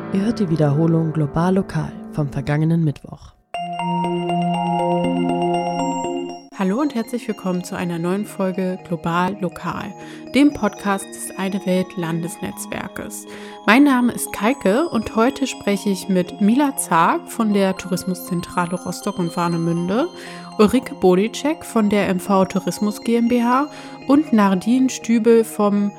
Ihr hört die Wiederholung Global Lokal vom vergangenen Mittwoch. Hallo und herzlich willkommen zu einer neuen Folge Global Lokal, dem Podcast des Eine Welt Landesnetzwerkes. Mein Name ist Kaike und heute spreche ich mit Mila Zag von der Tourismuszentrale Rostock und Warnemünde, Ulrike Bodicek von der MV Tourismus GmbH und Nardine Stübel vom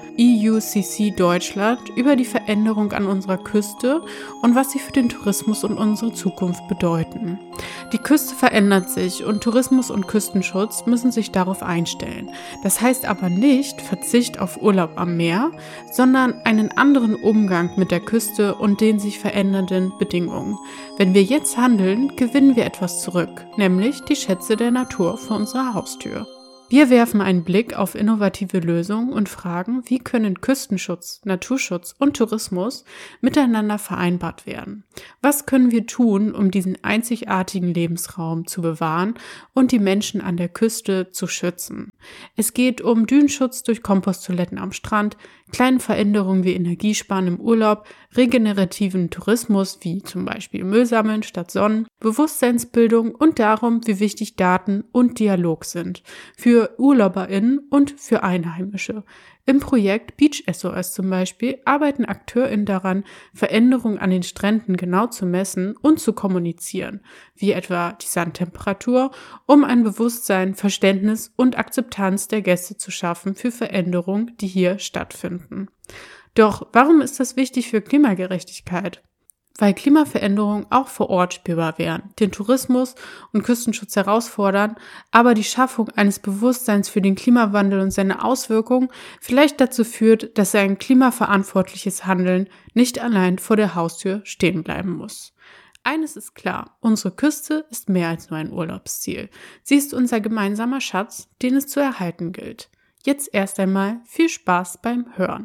EUCC Deutschland über die Veränderung an unserer Küste und was sie für den Tourismus und unsere Zukunft bedeuten. Die Küste verändert sich und Tourismus und Küstenschutz müssen sich darauf einstellen. Das heißt aber nicht Verzicht auf Urlaub am Meer, sondern einen anderen Umgang mit der Küste und den sich verändernden Bedingungen. Wenn wir jetzt handeln, gewinnen wir etwas zurück, nämlich die Schätze der Natur vor unserer Haustür. Wir werfen einen Blick auf innovative Lösungen und fragen, wie können Küstenschutz, Naturschutz und Tourismus miteinander vereinbart werden? Was können wir tun, um diesen einzigartigen Lebensraum zu bewahren und die Menschen an der Küste zu schützen? Es geht um Dünenschutz durch Komposttoiletten am Strand, kleine Veränderungen wie Energiesparen im Urlaub, regenerativen Tourismus wie zum Beispiel Müll sammeln statt Sonnen, Bewusstseinsbildung und darum, wie wichtig Daten und Dialog sind für UrlauberInnen und für Einheimische. Im Projekt Beach SOS zum Beispiel arbeiten AkteurInnen daran, Veränderungen an den Stränden genau zu messen und zu kommunizieren, wie etwa die Sandtemperatur, um ein Bewusstsein, Verständnis und Akzeptanz der Gäste zu schaffen für Veränderungen, die hier stattfinden. Doch warum ist das wichtig für Klimagerechtigkeit? Weil Klimaveränderungen auch vor Ort spürbar wären, den Tourismus und Küstenschutz herausfordern, aber die Schaffung eines Bewusstseins für den Klimawandel und seine Auswirkungen vielleicht dazu führt, dass ein klimaverantwortliches Handeln nicht allein vor der Haustür stehen bleiben muss. Eines ist klar, unsere Küste ist mehr als nur ein Urlaubsziel. Sie ist unser gemeinsamer Schatz, den es zu erhalten gilt. Jetzt erst einmal viel Spaß beim Hören.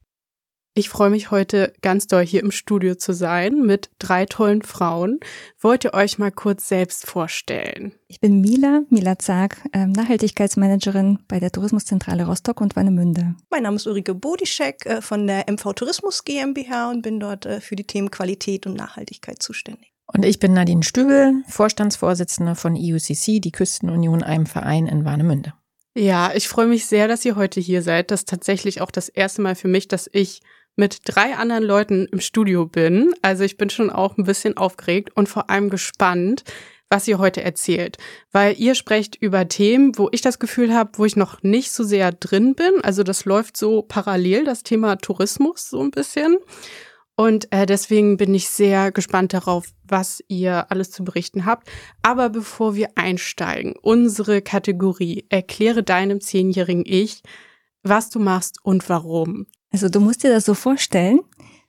Ich freue mich heute ganz doll hier im Studio zu sein mit 3 tollen Frauen. Wollt ihr euch mal kurz selbst vorstellen? Ich bin Mila Zag, Nachhaltigkeitsmanagerin bei der Tourismuszentrale Rostock und Warnemünde. Mein Name ist Ulrike Bodicek von der MV Tourismus GmbH und bin dort für die Themen Qualität und Nachhaltigkeit zuständig. Und ich bin Nardine Stübel, Vorstandsvorsitzende von EUCC, die Küstenunion, einem Verein in Warnemünde. Ja, ich freue mich sehr, dass ihr heute hier seid. Das ist tatsächlich auch das erste Mal für mich, dass ich mit 3 anderen Leuten im Studio bin. Also ich bin schon auch ein bisschen aufgeregt und vor allem gespannt, was ihr heute erzählt. Weil ihr sprecht über Themen, wo ich das Gefühl habe, wo ich noch nicht so sehr drin bin. Also das läuft so parallel, das Thema Tourismus so ein bisschen. Und deswegen bin ich sehr gespannt darauf, was ihr alles zu berichten habt. Aber bevor wir einsteigen, unsere Kategorie, erkläre deinem 10-jährigen Ich, was du machst und warum. Also du musst dir das so vorstellen,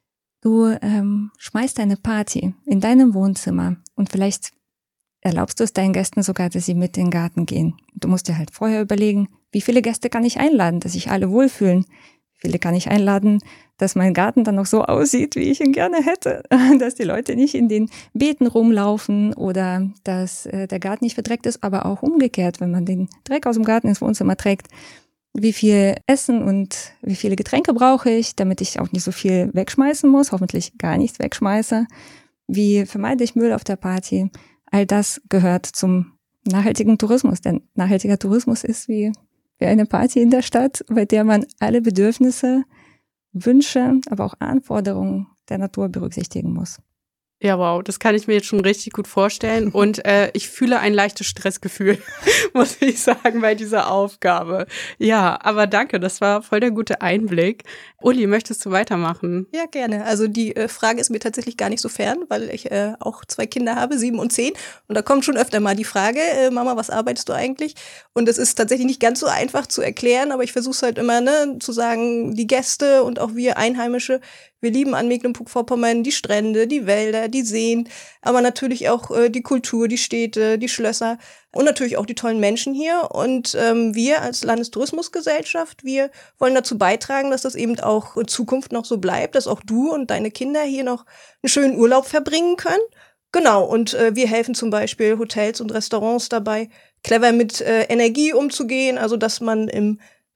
du schmeißt eine Party in deinem Wohnzimmer und vielleicht erlaubst du es deinen Gästen sogar, dass sie mit in den Garten gehen. Du musst dir halt vorher überlegen, wie viele Gäste kann ich einladen, dass sich alle wohlfühlen. Wie viele kann ich einladen, dass mein Garten dann noch so aussieht, wie ich ihn gerne hätte. Dass die Leute nicht in den Beeten rumlaufen oder dass der Garten nicht verdreckt ist, aber auch umgekehrt, wenn man den Dreck aus dem Garten ins Wohnzimmer trägt. Wie viel Essen und wie viele Getränke brauche ich, damit ich auch nicht so viel wegschmeißen muss, hoffentlich gar nichts wegschmeiße. Wie vermeide ich Müll auf der Party? All das gehört zum nachhaltigen Tourismus, denn nachhaltiger Tourismus ist wie eine Party in der Stadt, bei der man alle Bedürfnisse, Wünsche, aber auch Anforderungen der Natur berücksichtigen muss. Ja, wow, das kann ich mir jetzt schon richtig gut vorstellen und ich fühle ein leichtes Stressgefühl, muss ich sagen, bei dieser Aufgabe. Ja, aber danke, das war voll der gute Einblick. Uli, möchtest du weitermachen? Ja, gerne. Also die Frage ist mir tatsächlich gar nicht so fern, weil ich auch 2 Kinder habe, 7 und 10. Und da kommt schon öfter mal die Frage, Mama, was arbeitest du eigentlich? Und es ist tatsächlich nicht ganz so einfach zu erklären, aber ich versuche es halt immer zu sagen, die Gäste und auch wir Einheimische, wir lieben an Mecklenburg-Vorpommern die Strände, die Wälder, die Seen, aber natürlich auch die Kultur, die Städte, die Schlösser und natürlich auch die tollen Menschen hier. Und wir als Landestourismusgesellschaft, wir wollen dazu beitragen, dass das eben auch in Zukunft noch so bleibt, dass auch du und deine Kinder hier noch einen schönen Urlaub verbringen können. Genau, und wir helfen zum Beispiel Hotels und Restaurants dabei, clever mit Energie umzugehen, also dass man im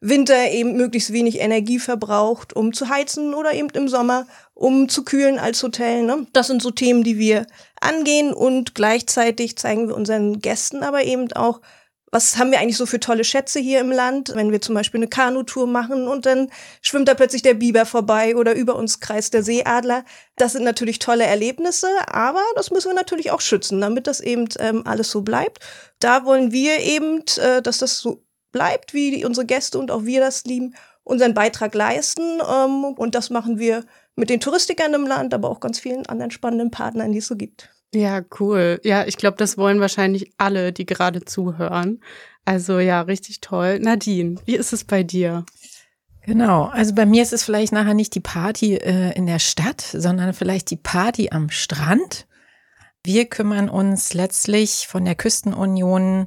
Winter eben möglichst wenig Energie verbraucht, um zu heizen oder eben im Sommer, um zu kühlen als Hotel. Ne? Das sind so Themen, die wir angehen und gleichzeitig zeigen wir unseren Gästen aber eben auch, was haben wir eigentlich so für tolle Schätze hier im Land, wenn wir zum Beispiel eine Kanutour machen und dann schwimmt da plötzlich der Biber vorbei oder über uns kreist der Seeadler. Das sind natürlich tolle Erlebnisse, aber das müssen wir natürlich auch schützen, damit das eben alles so bleibt. Da wollen wir eben, dass das so bleibt, wie unsere Gäste und auch wir das lieben, unseren Beitrag leisten. Und das machen wir mit den Touristikern im Land, aber auch ganz vielen anderen spannenden Partnern, die es so gibt. Ja, cool. Ja, ich glaube, das wollen wahrscheinlich alle, die gerade zuhören. Also ja, richtig toll. Nadine, wie ist es bei dir? Genau, also bei mir ist es vielleicht nachher nicht die Party in der Stadt, sondern vielleicht die Party am Strand. Wir kümmern uns letztlich von der Küstenunion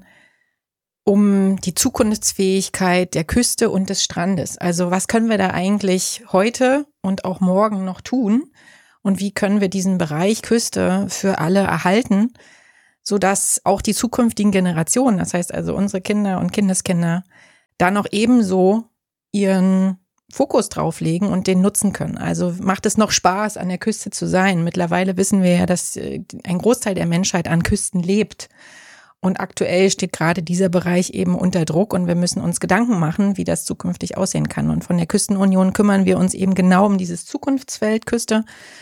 um die Zukunftsfähigkeit der Küste und des Strandes. Also was können wir da eigentlich heute und auch morgen noch tun? Und wie können wir diesen Bereich Küste für alle erhalten, sodass auch die zukünftigen Generationen, das heißt also unsere Kinder und Kindeskinder, da noch ebenso ihren Fokus drauflegen und den nutzen können. Also macht es noch Spaß, an der Küste zu sein. Mittlerweile wissen wir ja, dass ein Großteil der Menschheit an Küsten lebt. Und aktuell steht gerade dieser Bereich eben unter Druck und wir müssen uns Gedanken machen, wie das zukünftig aussehen kann. Und von der Küstenunion kümmern wir uns eben genau um dieses Zukunftsfeld Küste.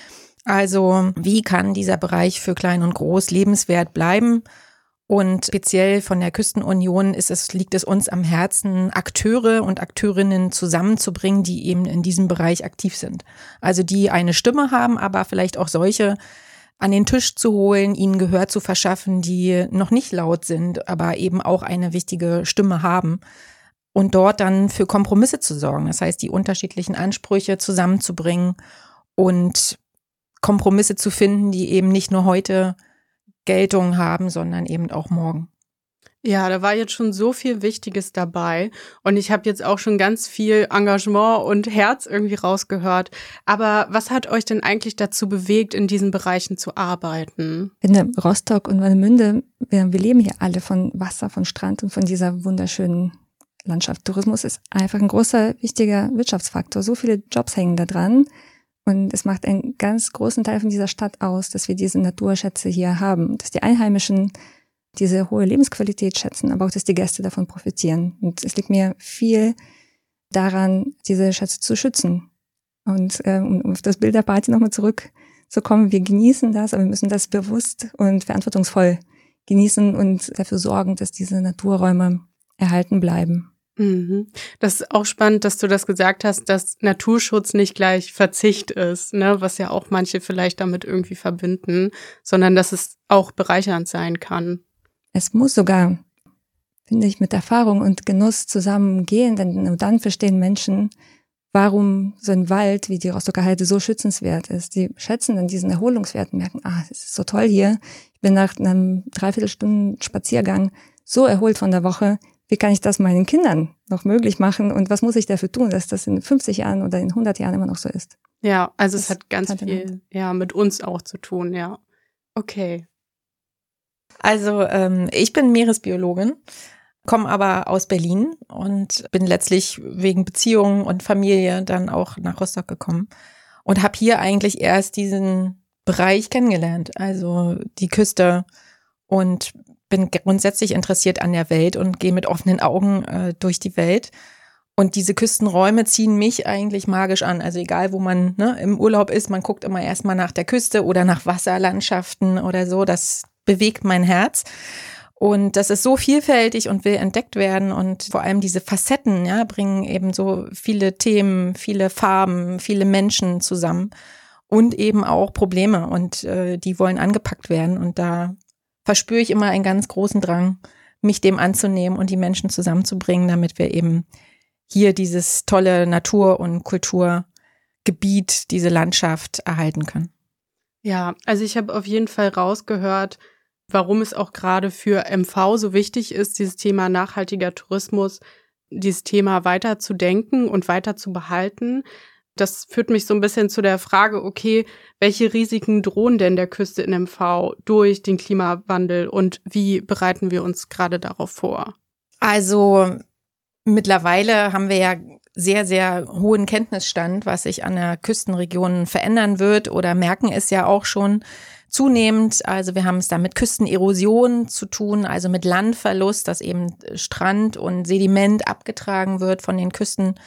Also wie kann dieser Bereich für Klein und Groß lebenswert bleiben? Und speziell von der Küstenunion liegt es uns am Herzen, Akteure und Akteurinnen zusammenzubringen, die eben in diesem Bereich aktiv sind. Also die eine Stimme haben, aber vielleicht auch solche an den Tisch zu holen, ihnen Gehör zu verschaffen, die noch nicht laut sind, aber eben auch eine wichtige Stimme haben. Und dort dann für Kompromisse zu sorgen. Das heißt, die unterschiedlichen Ansprüche zusammenzubringen und Kompromisse zu finden, die eben nicht nur heute Geltung haben, sondern eben auch morgen. Ja, da war jetzt schon so viel Wichtiges dabei und ich habe jetzt auch schon ganz viel Engagement und Herz irgendwie rausgehört. Aber was hat euch denn eigentlich dazu bewegt, in diesen Bereichen zu arbeiten? In Rostock und Warnemünde, wir leben hier alle von Wasser, von Strand und von dieser wunderschönen Landschaft. Tourismus ist einfach ein großer, wichtiger Wirtschaftsfaktor. So viele Jobs hängen da dran. Und es macht einen ganz großen Teil von dieser Stadt aus, dass wir diese Naturschätze hier haben, dass die Einheimischen diese hohe Lebensqualität schätzen, aber auch, dass die Gäste davon profitieren. Und es liegt mir viel daran, diese Schätze zu schützen. Und um auf das Bild der Party nochmal zurückzukommen, wir genießen das, aber wir müssen das bewusst und verantwortungsvoll genießen und dafür sorgen, dass diese Naturräume erhalten bleiben. Das ist auch spannend, dass du das gesagt hast, dass Naturschutz nicht gleich Verzicht ist, ne, was ja auch manche vielleicht damit irgendwie verbinden, sondern dass es auch bereichernd sein kann. Es muss sogar, finde ich, mit Erfahrung und Genuss zusammengehen, denn nur dann verstehen Menschen, warum so ein Wald wie die Rostocker Heide so schützenswert ist. Die schätzen dann diesen Erholungswert und merken, es ist so toll hier. Ich bin nach einem 3/4 Stunden Spaziergang so erholt von der Woche. Wie kann ich das meinen Kindern noch möglich machen und was muss ich dafür tun, dass das in 50 Jahren oder in 100 Jahren immer noch so ist? Ja, also es hat ganz viel mit uns auch zu tun, ja. Okay. Also ich bin Meeresbiologin, komme aber aus Berlin und bin letztlich wegen Beziehungen und Familie dann auch nach Rostock gekommen und habe hier eigentlich erst diesen Bereich kennengelernt, also die Küste, und bin grundsätzlich interessiert an der Welt und gehe mit offenen Augen durch die Welt. Und diese Küstenräume ziehen mich eigentlich magisch an. Also egal, wo man im Urlaub ist, man guckt immer erstmal nach der Küste oder nach Wasserlandschaften oder so. Das bewegt mein Herz. Und das ist so vielfältig und will entdeckt werden. Und vor allem diese Facetten bringen eben so viele Themen, viele Farben, viele Menschen zusammen und eben auch Probleme. Und die wollen angepackt werden. Und da verspüre ich immer einen ganz großen Drang, mich dem anzunehmen und die Menschen zusammenzubringen, damit wir eben hier dieses tolle Natur- und Kulturgebiet, diese Landschaft erhalten können. Ja, also ich habe auf jeden Fall rausgehört, warum es auch gerade für MV so wichtig ist, dieses Thema nachhaltiger Tourismus, dieses Thema weiter zu denken und weiter zu behalten. Das führt mich so ein bisschen zu der Frage, okay, welche Risiken drohen denn der Küste in MV durch den Klimawandel und wie bereiten wir uns gerade darauf vor? Also Mittlerweile haben wir ja sehr, sehr hohen Kenntnisstand, was sich an der Küstenregion verändern wird oder merken es ja auch schon zunehmend. Also wir haben es da mit Küstenerosion zu tun, also mit Landverlust, dass eben Strand und Sediment abgetragen wird von den Küsten.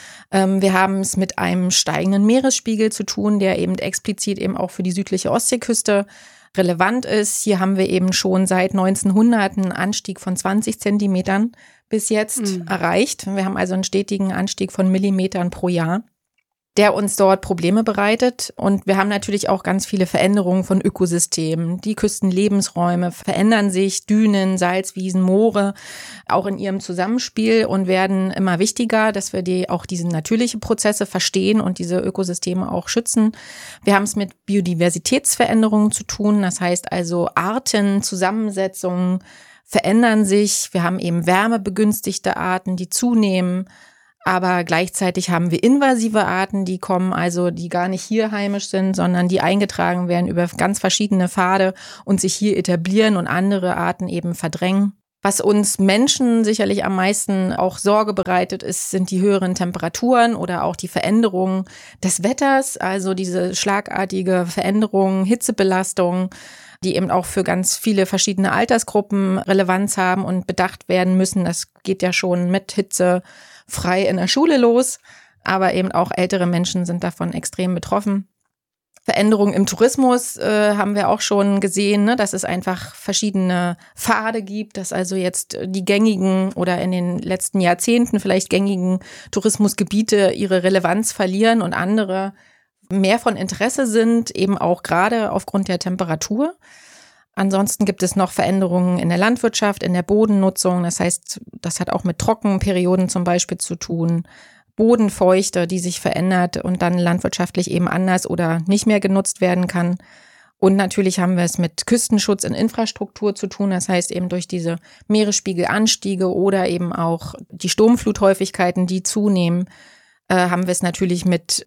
Wir haben es mit einem steigenden Meeresspiegel zu tun, der eben explizit eben auch für die südliche Ostseeküste relevant ist. Hier haben wir eben schon seit 1900 einen Anstieg von 20 Zentimetern bis jetzt erreicht. Wir haben also einen stetigen Anstieg von Millimetern pro Jahr, der uns dort Probleme bereitet. Und wir haben natürlich auch ganz viele Veränderungen von Ökosystemen. Die Küstenlebensräume verändern sich, Dünen, Salzwiesen, Moore, auch in ihrem Zusammenspiel und werden immer wichtiger, dass wir auch diese natürlichen Prozesse verstehen und diese Ökosysteme auch schützen. Wir haben es mit Biodiversitätsveränderungen zu tun. Das heißt also Arten, Zusammensetzungen verändern sich. Wir haben eben wärmebegünstigte Arten, die zunehmen. Aber gleichzeitig haben wir invasive Arten, die kommen, also die gar nicht hier heimisch sind, sondern die eingetragen werden über ganz verschiedene Pfade und sich hier etablieren und andere Arten eben verdrängen. Was uns Menschen sicherlich am meisten auch Sorge bereitet, sind die höheren Temperaturen oder auch die Veränderungen des Wetters, also diese schlagartige Veränderung, Hitzebelastung, die eben auch für ganz viele verschiedene Altersgruppen Relevanz haben und bedacht werden müssen. Das geht ja schon mit Hitze frei in der Schule los, aber eben auch ältere Menschen sind davon extrem betroffen. Veränderungen im Tourismus haben wir auch schon gesehen, ne, dass es einfach verschiedene Pfade gibt, dass also jetzt die gängigen oder in den letzten Jahrzehnten vielleicht gängigen Tourismusgebiete ihre Relevanz verlieren und andere mehr von Interesse sind, eben auch gerade aufgrund der Temperatur. Ansonsten gibt es noch Veränderungen in der Landwirtschaft, in der Bodennutzung. Das heißt, das hat auch mit Trockenperioden zum Beispiel zu tun. Bodenfeuchte, die sich verändert und dann landwirtschaftlich eben anders oder nicht mehr genutzt werden kann. Und natürlich haben wir es mit Küstenschutz in Infrastruktur zu tun. Das heißt eben durch diese Meeresspiegelanstiege oder eben auch die Sturmfluthäufigkeiten, die zunehmen, haben wir es natürlich mit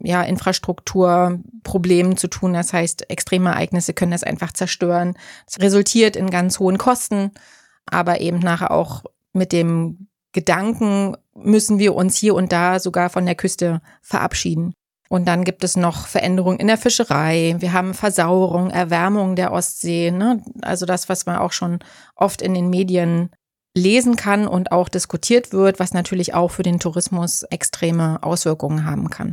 Infrastrukturproblemen zu tun. Das heißt, Extremereignisse können das einfach zerstören. Das resultiert in ganz hohen Kosten, aber eben nachher auch mit dem Gedanken, müssen wir uns hier und da sogar von der Küste verabschieden. Und dann gibt es noch Veränderungen in der Fischerei. Wir haben Versauerung, Erwärmung der Ostsee, ne? Also das, was man auch schon oft in den Medien lesen kann und auch diskutiert wird, was natürlich auch für den Tourismus extreme Auswirkungen haben kann.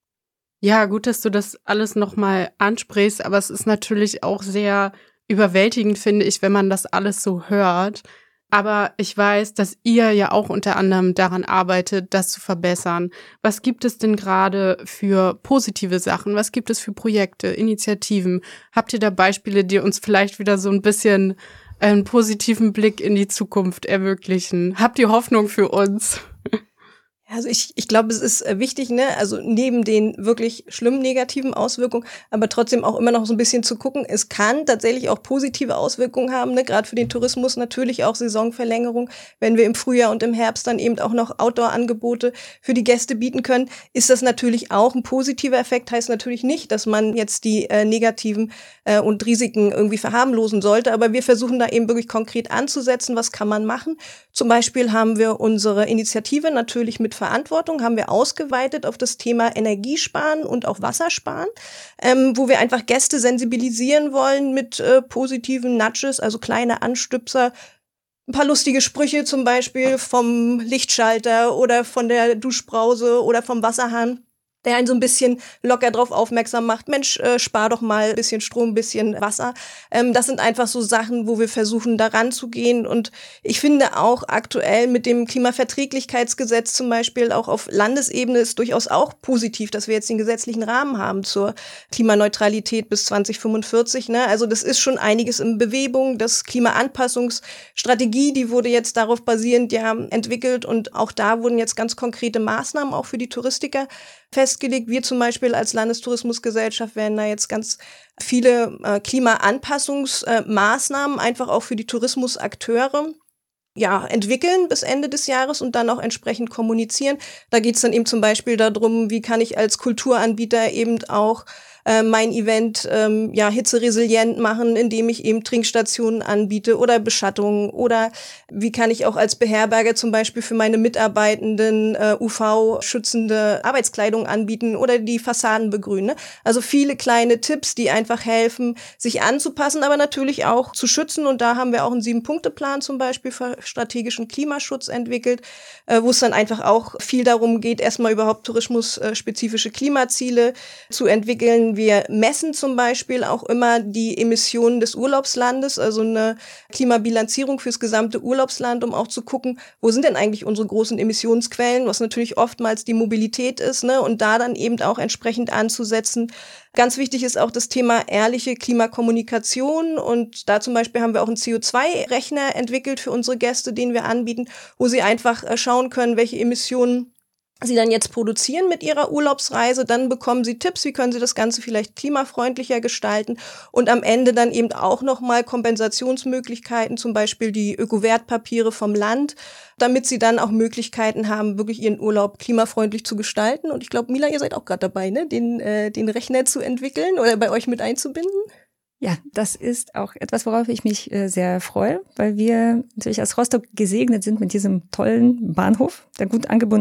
Ja, gut, dass du das alles nochmal ansprichst, aber es ist natürlich auch sehr überwältigend, finde ich, wenn man das alles so hört. Aber ich weiß, dass ihr ja auch unter anderem daran arbeitet, das zu verbessern. Was gibt es denn gerade für positive Sachen? Was gibt es für Projekte, Initiativen? Habt ihr da Beispiele, die uns vielleicht wieder so ein bisschen einen positiven Blick in die Zukunft ermöglichen? Habt ihr Hoffnung für uns? Also ich glaube, es ist wichtig, ne, also neben den wirklich schlimmen negativen Auswirkungen, aber trotzdem auch immer noch so ein bisschen zu gucken, es kann tatsächlich auch positive Auswirkungen haben, ne, gerade für den Tourismus natürlich auch Saisonverlängerung, wenn wir im Frühjahr und im Herbst dann eben auch noch Outdoor-Angebote für die Gäste bieten können, ist das natürlich auch ein positiver Effekt, heißt natürlich nicht, dass man jetzt die negativen und Risiken irgendwie verharmlosen sollte, aber wir versuchen da eben wirklich konkret anzusetzen, was kann man machen. Zum Beispiel haben wir unsere Initiative natürlich mit Verantwortung, haben wir ausgeweitet auf das Thema Energiesparen und auch Wassersparen, wo wir einfach Gäste sensibilisieren wollen mit positiven Nudges, also kleine Anstupser, ein paar lustige Sprüche zum Beispiel vom Lichtschalter oder von der Duschbrause oder vom Wasserhahn, der einen so ein bisschen locker drauf aufmerksam macht, Mensch, spar doch mal ein bisschen Strom, ein bisschen Wasser. Das sind einfach so Sachen, wo wir versuchen, da ranzugehen. Und ich finde auch aktuell mit dem Klimaverträglichkeitsgesetz zum Beispiel auch auf Landesebene ist durchaus auch positiv, dass wir jetzt den gesetzlichen Rahmen haben zur Klimaneutralität bis 2045. Ne? Also das ist schon einiges in Bewegung. Das Klimaanpassungsstrategie, die wurde jetzt darauf basierend entwickelt. Und auch da wurden jetzt ganz konkrete Maßnahmen auch für die Touristiker festgelegt. Wir zum Beispiel als Landestourismusgesellschaft werden da jetzt ganz viele Klimaanpassungsmaßnahmen einfach auch für die Tourismusakteure entwickeln bis Ende des Jahres und dann auch entsprechend kommunizieren. Da geht es dann eben zum Beispiel darum, wie kann ich als Kulturanbieter eben auch mein Event hitzeresilient machen, indem ich eben Trinkstationen anbiete oder Beschattungen, oder wie kann ich auch als Beherberger zum Beispiel für meine Mitarbeitenden UV-schützende Arbeitskleidung anbieten oder die Fassaden begrünen. Ne? Also viele kleine Tipps, die einfach helfen, sich anzupassen, aber natürlich auch zu schützen. Und da haben wir auch einen 7-Punkte-Plan zum Beispiel für strategischen Klimaschutz entwickelt, wo es dann einfach auch viel darum geht, erstmal überhaupt tourismusspezifische Klimaziele zu entwickeln. Wir messen zum Beispiel auch immer die Emissionen des Urlaubslandes, also eine Klimabilanzierung fürs gesamte Urlaubsland, um auch zu gucken, wo sind denn eigentlich unsere großen Emissionsquellen, was natürlich oftmals die Mobilität ist, ne? Und da dann eben auch entsprechend anzusetzen. Ganz wichtig ist auch das Thema ehrliche Klimakommunikation, und da zum Beispiel haben wir auch einen CO2-Rechner entwickelt für unsere Gäste, den wir anbieten, wo sie einfach schauen können, welche Emissionen sie dann jetzt produzieren mit ihrer Urlaubsreise. Dann bekommen sie Tipps, wie können sie das Ganze vielleicht klimafreundlicher gestalten, und am Ende dann eben auch nochmal Kompensationsmöglichkeiten, zum Beispiel die Öko-Wertpapiere vom Land, damit sie dann auch Möglichkeiten haben, wirklich ihren Urlaub klimafreundlich zu gestalten. Und ich glaube, Mila, ihr seid auch gerade dabei, ne, den Rechner zu entwickeln oder bei euch mit einzubinden. Ja, das ist auch etwas, worauf ich mich sehr freue, weil wir natürlich aus Rostock gesegnet sind mit diesem tollen Bahnhof, der gut angebunden